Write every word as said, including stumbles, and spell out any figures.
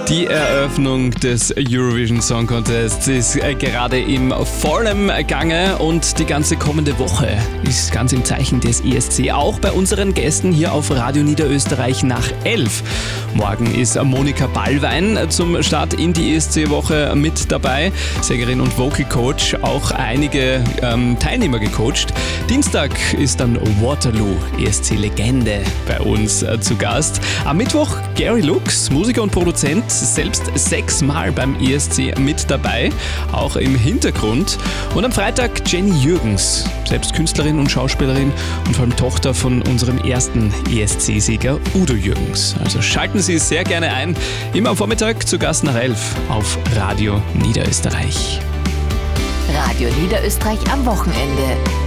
Die Eröffnung des Eurovision Song Contests ist gerade im vollen Gange und die ganze kommende Woche ist ganz im Zeichen des E S C. Auch bei unseren Gästen hier auf Radio Niederösterreich nach elf. Morgen ist Monika Ballwein zum Start in die E S C-Woche mit dabei. Sängerin und Vocal Coach, auch einige ähm, Teilnehmer gecoacht. Dienstag ist dann Waterloo, E S C-Legende, bei uns äh, zu Gast. Am Mittwoch Gary Lux, Musiker und Produzent, selbst sechsmal beim E S C mit dabei, auch im Hintergrund. Und am Freitag Jenny Jürgens, selbst Künstlerin und Schauspielerin und vor allem Tochter von unserem ersten E S C-Sieger Udo Jürgens. Also schalten Sie sehr gerne ein, immer am Vormittag zu Gast nach elf auf Radio Niederösterreich. Radio Niederösterreich am Wochenende.